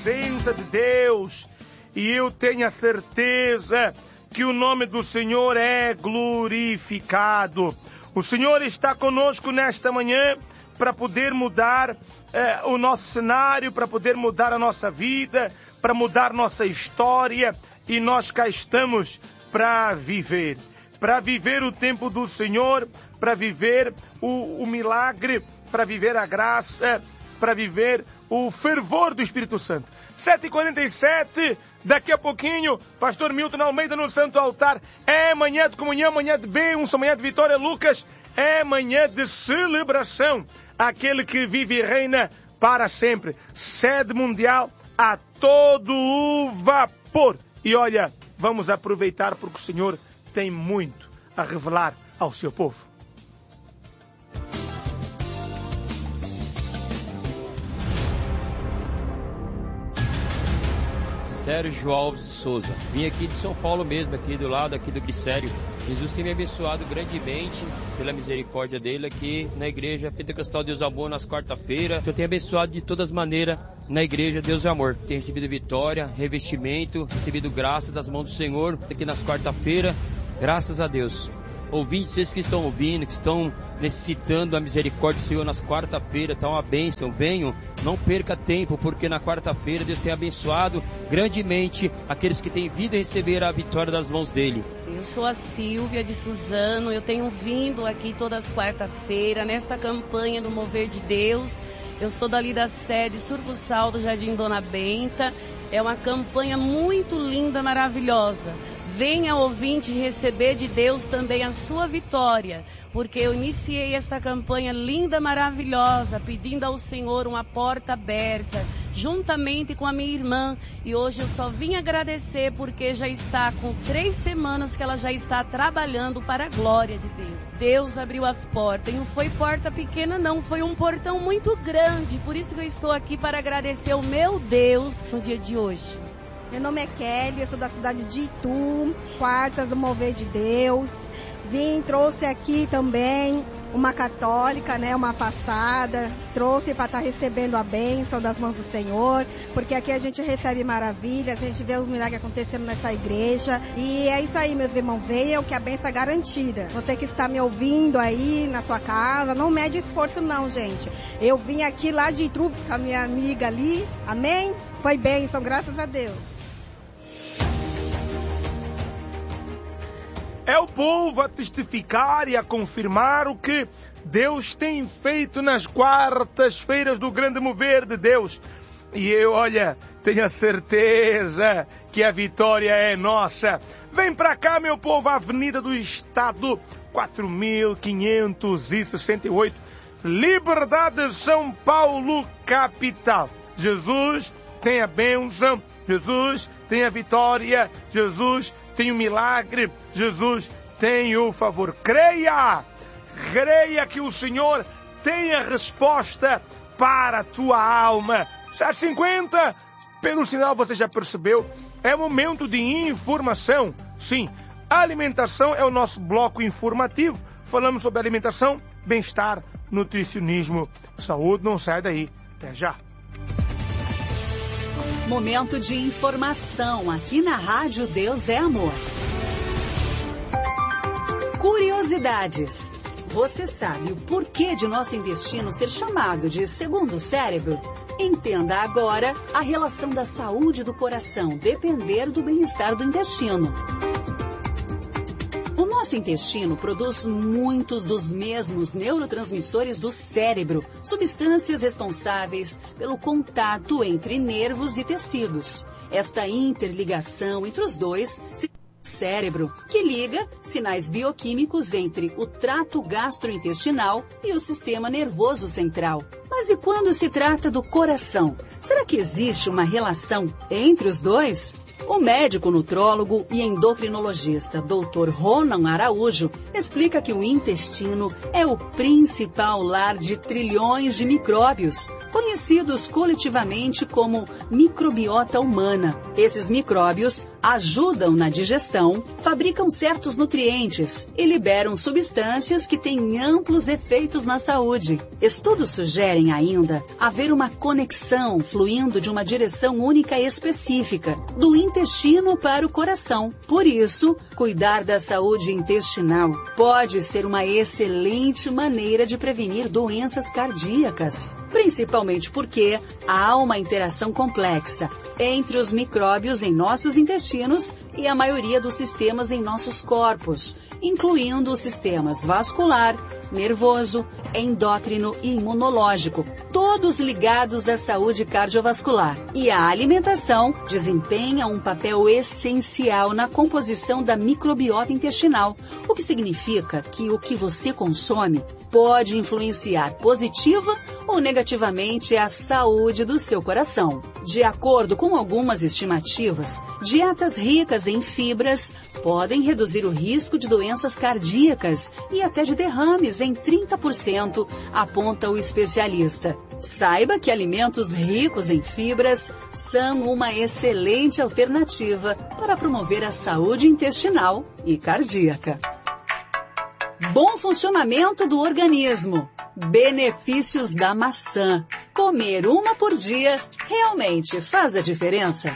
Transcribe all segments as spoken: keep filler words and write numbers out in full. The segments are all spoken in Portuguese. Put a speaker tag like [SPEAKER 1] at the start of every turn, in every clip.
[SPEAKER 1] presença de Deus e eu tenho a certeza que o nome do Senhor é glorificado. O Senhor está conosco nesta manhã para poder mudar eh, o nosso cenário, para poder mudar a nossa vida, para mudar nossa história, e nós cá estamos para viver. Para viver o tempo do Senhor, para viver o, o milagre, para viver a graça, para viver o fervor do Espírito Santo. sete e quarenta e sete, daqui a pouquinho, Pastor Milton Almeida no Santo Altar. É manhã de comunhão, manhã de bênção, manhã de vitória, Lucas. É manhã de celebração. Aquele que vive e reina para sempre. Sede mundial a todo o vapor. E olha, vamos aproveitar porque o Senhor tem muito a revelar ao seu povo.
[SPEAKER 2] Sérgio Alves de Souza. Vim aqui de São Paulo mesmo, aqui do lado aqui do Glicério. Jesus tem me abençoado grandemente pela misericórdia dele aqui na igreja Pentecostal Deus é Amor nas quarta-feiras. Eu tenho abençoado de todas as maneiras na igreja Deus é Amor. Tenho recebido vitória, revestimento, recebido graça das mãos do Senhor aqui nas quarta-feiras. Graças a Deus. Ouvintes, vocês que estão ouvindo, que estão necessitando a misericórdia do Senhor nas quarta-feiras, está uma bênção, venham, não perca tempo, porque na quarta-feira Deus tem abençoado grandemente aqueles que têm vindo a receber a vitória das mãos dele.
[SPEAKER 3] Eu sou a Silvia de Suzano, eu tenho vindo aqui todas as quarta-feiras, nesta campanha do Mover de Deus. Eu sou dali da sede Surbuçal do Jardim Dona Benta. É uma campanha muito linda, maravilhosa. Venha, ouvinte, receber de Deus também a sua vitória, porque eu iniciei esta campanha linda, maravilhosa, pedindo ao Senhor uma porta aberta, juntamente com a minha irmã, e hoje eu só vim agradecer, porque já está com três semanas que ela já está trabalhando para a glória de Deus. Deus abriu as portas, e não foi porta pequena não, foi um portão muito grande, por isso que eu estou aqui para agradecer o meu Deus no dia de hoje.
[SPEAKER 4] Meu nome é Kelly, eu sou da cidade de Itu, quartas do Mover de Deus. Vim, trouxe aqui também uma católica, né, uma afastada. Trouxe para estar recebendo a bênção das mãos do Senhor, porque aqui a gente recebe maravilhas, a gente vê o milagre acontecendo nessa igreja. E é isso aí, meus irmãos, venham que a bênção é garantida. Você que está me ouvindo aí na sua casa, não mede esforço não, gente. Eu vim aqui lá de Itu com a minha amiga ali, amém? Foi bênção, graças a Deus.
[SPEAKER 1] É o povo a testificar e a confirmar o que Deus tem feito nas quartas-feiras do grande mover de Deus. E eu, olha, tenho a certeza que a vitória é nossa. Vem pra cá, meu povo, Avenida do Estado, quatro mil quinhentos e sessenta e oito, Liberdade, São Paulo, capital. Jesus tem a bênção, Jesus tem a vitória, Jesus tem o milagre, Jesus tem o favor. Creia, creia que o Senhor tem a resposta para a tua alma. sete e cinquenta, pelo sinal você já percebeu, é momento de informação. Sim, a alimentação é o nosso bloco informativo. Falamos sobre alimentação, bem-estar, nutricionismo, saúde, não sai daí. Até já.
[SPEAKER 5] Momento de informação aqui na Rádio Deus é Amor. Curiosidades. Você sabe o porquê de nosso intestino ser chamado de segundo cérebro? Entenda agora a relação da saúde do coração depender do bem-estar do intestino. O nosso intestino produz muitos dos mesmos neurotransmissores do cérebro, substâncias responsáveis pelo contato entre nervos e tecidos. Esta interligação entre os dois se cérebro, que liga sinais bioquímicos entre o trato gastrointestinal e o sistema nervoso central. Mas e quando se trata do coração? Será que existe uma relação entre os dois? O médico nutrólogo e endocrinologista doutor Ronan Araújo explica que o intestino é o principal lar de trilhões de micróbios, conhecidos coletivamente como microbiota humana. Esses micróbios ajudam na digestão, fabricam certos nutrientes e liberam substâncias que têm amplos efeitos na saúde. Estudos sugerem ainda haver uma conexão fluindo de uma direção única e específica, do intestino para o coração. Por isso, cuidar da saúde intestinal pode ser uma excelente maneira de prevenir doenças cardíacas, principalmente porque há uma interação complexa entre os micróbios em nossos intestinos e a maioria dos sistemas em nossos corpos, incluindo os sistemas vascular, nervoso, endócrino e imunológico, todos ligados à saúde cardiovascular. E a alimentação desempenha um papel essencial na composição da microbiota intestinal, o que significa que o que você consome pode influenciar positiva ou negativamente a saúde do seu coração. De acordo com algumas estimativas, dietas ricas em fibras podem reduzir o risco de doenças cardíacas e até de derrames em trinta por cento, aponta o especialista. Saiba que alimentos ricos em fibras são uma excelente alternativa para promover a saúde intestinal e cardíaca. Bom funcionamento do organismo. Benefícios da maçã. Comer uma por dia realmente faz a diferença?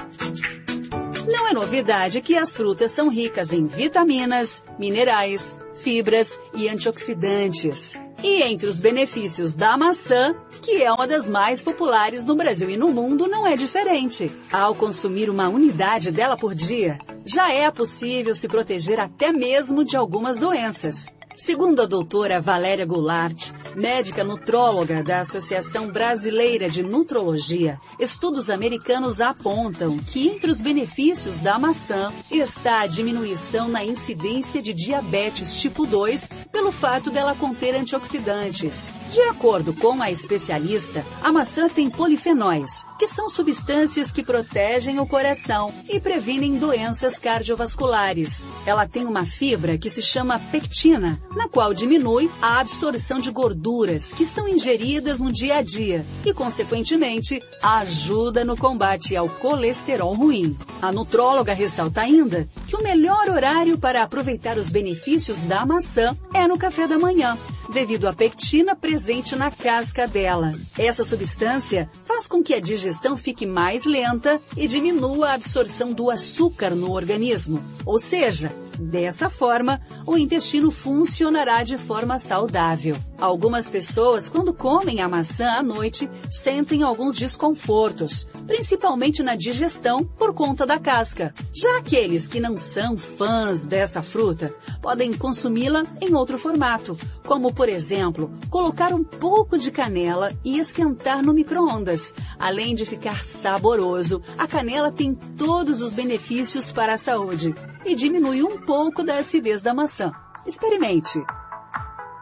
[SPEAKER 5] Não é novidade que as frutas são ricas em vitaminas, minerais, fibras e antioxidantes. E entre os benefícios da maçã, que é uma das mais populares no Brasil e no mundo, não é diferente. Ao consumir uma unidade dela por dia, já é possível se proteger até mesmo de algumas doenças. Segundo a doutora Valéria Goulart, médica nutróloga da Associação Brasileira de Nutrologia, estudos americanos apontam que entre os benefícios da maçã está a diminuição na incidência de diabetes tipo dois pelo fato dela conter antioxidantes. De acordo com a especialista, a maçã tem polifenóis, que são substâncias que protegem o coração e previnem doenças cardiovasculares. Ela tem uma fibra que se chama pectina, na qual diminui a absorção de gorduras que são ingeridas no dia a dia e, consequentemente, ajuda no combate ao colesterol ruim. A nutróloga ressalta ainda que o melhor horário para aproveitar os benefícios da maçã é no café da manhã, devido à pectina presente na casca dela. Essa substância faz com que a digestão fique mais lenta e diminua a absorção do açúcar no organismo. Ou seja, dessa forma, o intestino funcionará de forma saudável. Algumas pessoas, quando comem a maçã à noite, sentem alguns desconfortos, principalmente na digestão por conta da casca. Já aqueles que não são fãs dessa fruta podem consumi-la em outro formato, como, por exemplo, colocar um pouco de canela e esquentar no micro-ondas. Além de ficar saboroso, a canela tem todos os benefícios para a saúde e diminui um pouco da acidez da maçã. Experimente!